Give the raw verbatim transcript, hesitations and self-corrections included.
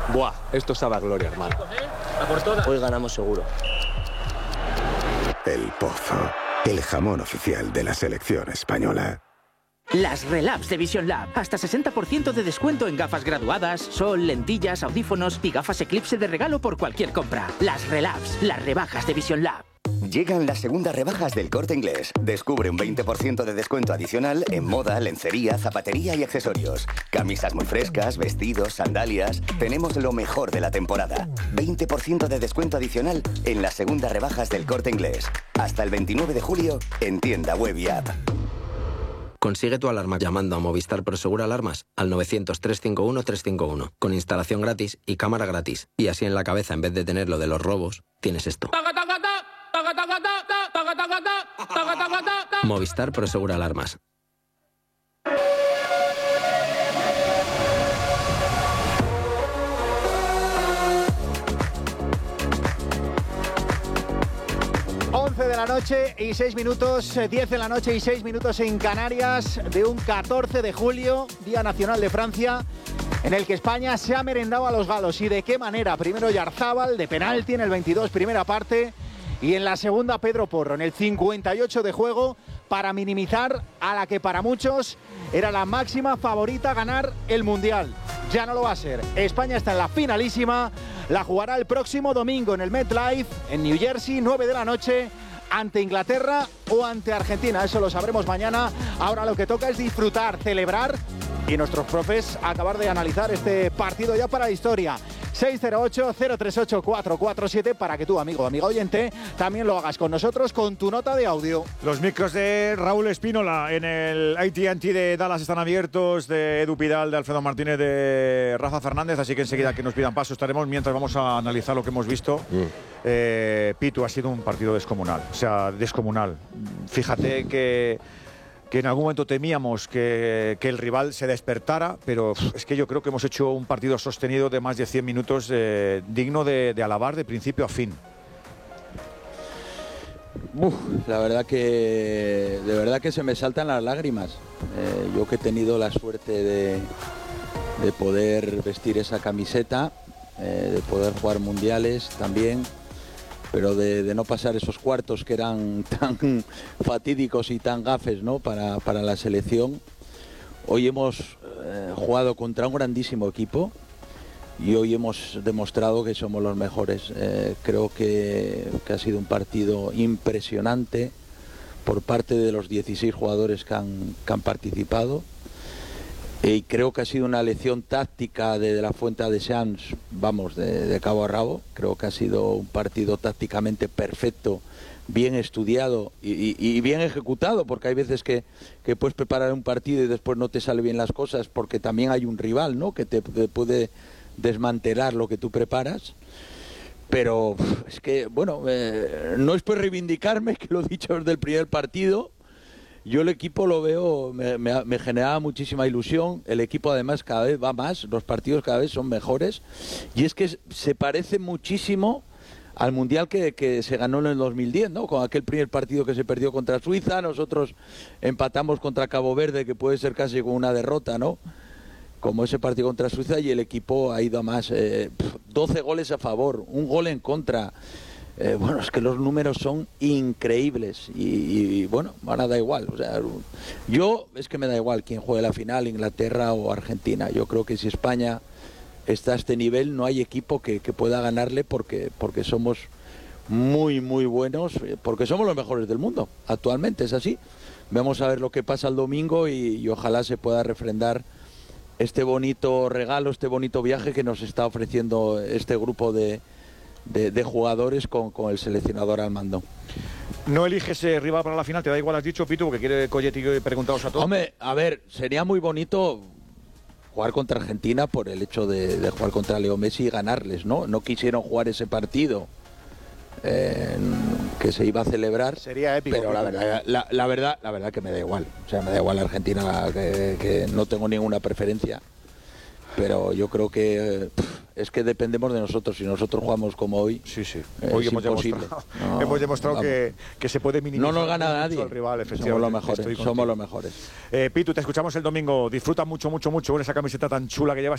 Buah, esto sabe a gloria, hermano. Hoy ganamos seguro. El Pozo, el jamón oficial de la selección española. Las Relabs de Vision Lab. Hasta sesenta por ciento de descuento en gafas graduadas, sol, lentillas, audífonos y gafas Eclipse de regalo por cualquier compra. Las Relabs, las rebajas de Vision Lab. Llegan las segundas rebajas del Corte Inglés. Descubre un veinte por ciento de descuento adicional en moda, lencería, zapatería y accesorios. Camisas muy frescas, vestidos, sandalias. Tenemos lo mejor de la temporada. veinte por ciento de descuento adicional en las segundas rebajas del Corte Inglés. Hasta el veintinueve de julio en tienda web y app. Consigue tu alarma llamando a Movistar Prosegur Alarmas al novecientos, trescientos cincuenta y uno, trescientos cincuenta y uno, con instalación gratis y cámara gratis. Y así en la cabeza, en vez de tener lo de los robos, tienes esto. Movistar Prosegur Alarmas. once de la noche y seis minutos, diez de la noche y seis minutos en Canarias, de un catorce de julio, Día Nacional de Francia, en el que España se ha merendado a los galos. ¿Y de qué manera? Primero Yarzábal, de penalti en el veintidós, primera parte, y en la segunda Pedro Porro, en el cincuenta y ocho de juego, para minimizar a la que para muchos era la máxima favorita a ganar el Mundial. Ya no lo va a ser. España está en la finalísima, la jugará el próximo domingo en el MetLife, en New Jersey, nueve de la noche, ante Inglaterra o ante Argentina. Eso lo sabremos mañana. Ahora lo que toca es disfrutar, celebrar y nuestros profes acabar de analizar este partido ya para la historia. seis cero ocho, cero tres ocho, cuatro cuatro siete para que tú, amigo o amiga oyente, también lo hagas con nosotros con tu nota de audio. Los micros de Raúl Espínola en el A T and T de Dallas están abiertos, de Edu Pidal, de Alfredo Martínez, de Rafa Fernández, así que enseguida que nos pidan paso estaremos mientras vamos a analizar lo que hemos visto. Mm. Eh, Pitu, ha sido un partido descomunal, o sea, descomunal. Fíjate que... que en algún momento temíamos que, que el rival se despertara, pero es que yo creo que hemos hecho un partido sostenido de más de cien minutos eh, digno de, de alabar de principio a fin. Uf, la verdad que de verdad que se me saltan las lágrimas. Eh, yo que he tenido la suerte de, de poder vestir esa camiseta, eh, de poder jugar mundiales también, pero de, de no pasar esos cuartos que eran tan fatídicos y tan gafes, ¿no? para, para la selección. Hoy hemos eh, jugado contra un grandísimo equipo y hoy hemos demostrado que somos los mejores. Eh, creo que, que ha sido un partido impresionante por parte de los dieciséis jugadores que han, que han participado. Y creo que ha sido una lección táctica de, de la Fuente de Sanz, vamos, de, de cabo a rabo. Creo que ha sido un partido tácticamente perfecto, bien estudiado y, y, y bien ejecutado, porque hay veces que, que puedes preparar un partido y después no te salen bien las cosas, porque también hay un rival, ¿no?, que te, te puede desmantelar lo que tú preparas. Pero es que, bueno, eh, no es por reivindicarme, que lo he dicho desde el primer partido. Yo el equipo lo veo, me, me, me generaba muchísima ilusión. El equipo además cada vez va más, los partidos cada vez son mejores. Y es que se parece muchísimo al Mundial que, que se ganó en el dos mil diez, ¿no? Con aquel primer partido que se perdió contra Suiza, nosotros empatamos contra Cabo Verde, que puede ser casi como una derrota, ¿no? Como ese partido contra Suiza, y el equipo ha ido a más. Eh, doce goles a favor, un gol en contra. Eh, bueno, es que los números son increíbles y, y bueno, ahora da igual. O sea, yo es que me da igual quién juegue la final, Inglaterra o Argentina. Yo creo que si España está a este nivel, no hay equipo que, que pueda ganarle, porque, porque somos muy, muy buenos, porque somos los mejores del mundo actualmente, es así. Vamos a ver lo que pasa el domingo y, y ojalá se pueda refrendar este bonito regalo, este bonito viaje que nos está ofreciendo este grupo de De, de jugadores con, con el seleccionador al mando. ¿No eliges eh, rival para la final? ¿Te da igual, has dicho, Pitu, porque quiere Colletti y preguntaros a todos? Hombre, a ver, sería muy bonito jugar contra Argentina por el hecho de, de jugar contra Leo Messi y ganarles, ¿no? No quisieron jugar ese partido eh, que se iba a celebrar. Sería épico. Pero la verdad, la, la verdad, la verdad que me da igual. O sea, me da igual Argentina, que, que no tengo ninguna preferencia. Pero yo creo que pff, es que dependemos de nosotros. Si nosotros jugamos como hoy, sí, sí. Eh, hoy es hemos imposible. demostrado, no, hemos demostrado que, que se puede minimizar. No nos gana nadie. El rival, somos los mejores. Somos los mejores. Eh, Pitu, te escuchamos el domingo. Disfruta mucho, mucho, mucho con esa camiseta tan chula que llevas.